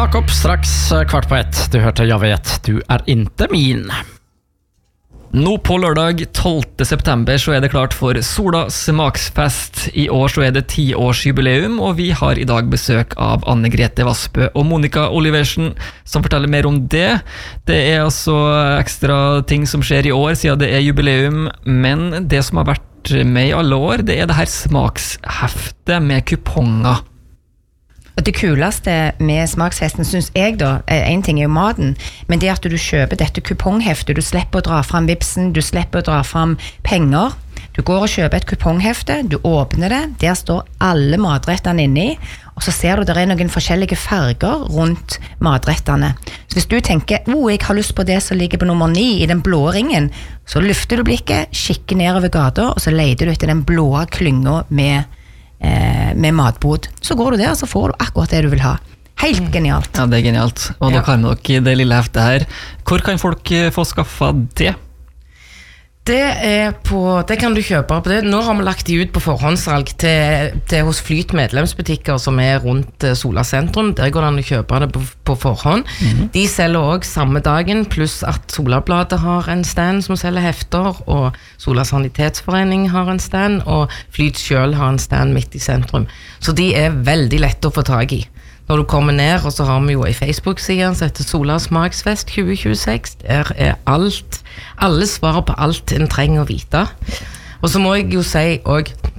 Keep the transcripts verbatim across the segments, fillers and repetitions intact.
Jakob, straks kvart på ett. Du hørte Jag vet, du er inte min. Nå på lørdag tolvte september så er det klart for Sola smaksfest. I år så er det tiårsjubileum, og vi har i dag besøk av Anne Grete Vassbø og Monica Oliversen, som forteller mer om det. Det er altså ekstra ting som skjer i år, siden det er jubileum, men det som har vært med i alle år, det er det her smaksheftet med kuponger. Det kuleste med smaksfesten synes jeg da, en ting er jo maten, men det at du kjøper dette kupongheftet, du slipper å dra fram vipsen, du slipper å dra fram penger, du går og kjøper et kuponghefte, du åpner det, der står alle matrettene inni, og så ser du der er noen forskjellige farger rundt matrettene. Så hvis du tenker, oh, jeg har lyst på det som ligger på nummer ni i den blå ringen, så løfter du blikket, kikker nedover gata, og så leter du etter den blå klynga med med matbod, så går du der og så får du akkurat det du vil ha. Helt genialt. Ja, det er genialt. Og ja. Da har vi nok det lille heftet her. Hvor kan folk få skaffet det? Det er på, det kan du kjøpe på det. Nå har vi lagt de ut på forhåndssalg til, til hos Flyt medlemsbutikker som er rundt Sola sentrum. Der går det an å kjøpe det på, på forhånd. Mm-hmm. De selger også samme dagen, pluss at Solabladet har en stand som selger hefter, og Sola sanitetsforening har en stand, og Flyt selv har en stand midt i sentrum. Så de er veldig lette å få tag i. Når du kommer ned, og så har vi jo en Facebook-side som heter Sola smaksfest tjue tjueseks, der er alt, alle svarer på alt en trenger å vite. Og så må jeg jo si også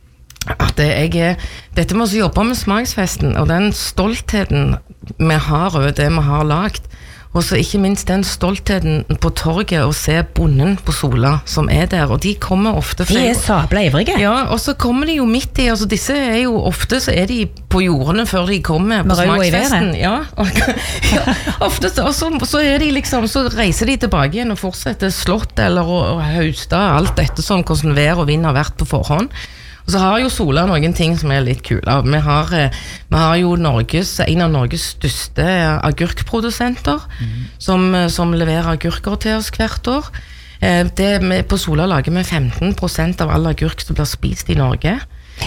at jeg er, dette med å jobbe med smaksfesten, og den stoltheten vi har over det vi har lagt, og så ikke minst den stoltheten på torget å se bonden på Sola som er der, og de kommer ofte de er sabla ivrige. Ja, og så kommer de jo midt i, altså disse er jo ofte så er de på jordene før de kommer på smaksfesten. Ja, og, ja, ofte så, og så, så er de liksom, så reiser de tilbake igjen og fortsetter slått eller og, og høsta, alt dette sånn hvordan vær og vind har vært på forhånd. Og så har jo Sola noen ting som er litt kule. Vi har, vi har jo Norges, en av Norges største agurkprodusenter, mm. som, som leverer agurker til oss hvert år. Det med, på Sola lager vi femten prosent av all agurk som blir spist i Norge.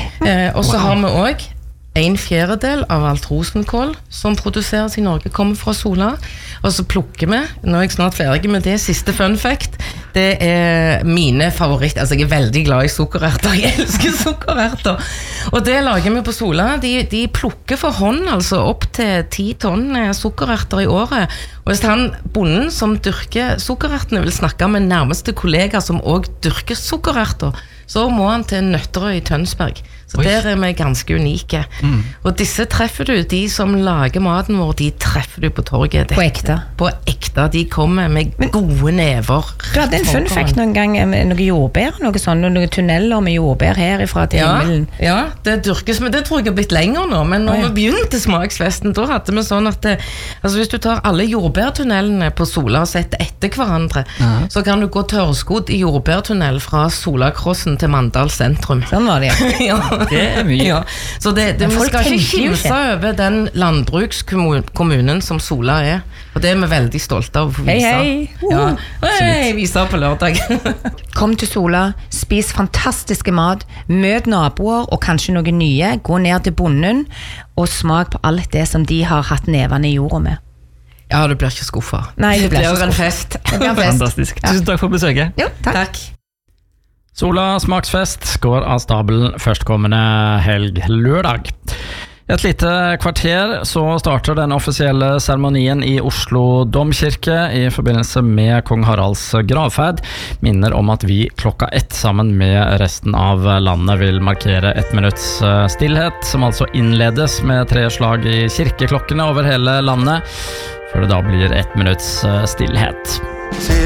Og så har vi også en fjerdedel av alt rosenkål som produseres i Norge kommer fra Sola, og så plukker vi, nå er jeg snart ferdig med det, siste fun fact, det er mine favoritter, altså jeg er veldig glad i sukkererter, jeg elsker sukkererter, og det lager vi på Sola, de, de plukker for hånd, altså opp til ti tonn sukkererter i året, og hvis han, bonden som dyrker sukkerertene, vil snakke med nærmeste kollega som også dyrker sukkererter, så må han til Nøtterøy i Tønsberg. Så Oi. Der er vi ganske unike. Mm. Og disse treffer du, de som lager maten vår, de treffer du på torget. På ekte? På ekte, de kommer med Men, gode never. Du hadde en fun fact noen gang, med noen jordbær, noe sånn, noen tunneler med jordbær herifra til ja, himmelen. Ja, det dyrkes, men det tror jeg har blitt lenger nå, men når oh, ja. vi begynte smaksfesten, da hadde vi sånn at, det, altså hvis du tar alle jordbærtunnelene på Sola og setter etter hverandre, ja. så kan du gå tørrskodd i jordbærtunnel fra Solakrossen til Mandal sentrum. Sånn var det, ja. Det er mye. Ja. Så det, det, vi skal ikke kimse over den landbrukskommunen som Sola er, og det er vi veldig stolte av å vise. Hei, hei! Uh, ja. Hei, vise på lørdag. Kom til Sola, spis fantastiske mat, møt naboer og kanskje noen nye, gå ned til bonden og smak på alt det som de har hatt nevene i jorda med. Ja, du blir ikke skuffet. Nei, du blir ikke skuffet. Det blir en fest. Det blir en fest. Fantastisk. Tusen takk for besøket. Jo, takk. takk. Sola smaksfest går av stabelen førstkommende helg lørdag. Et lite kvarter så starter den offisielle seremonien i Oslo Domkirke i forbindelse med Kong Haralds gravferd. Minner om at vi klokka ett sammen med resten av landet vil markere ett minutts stillhet, som altså innledes med tre slag i kirkeklokkene over hele landet, før det da blir ett minutts stillhet.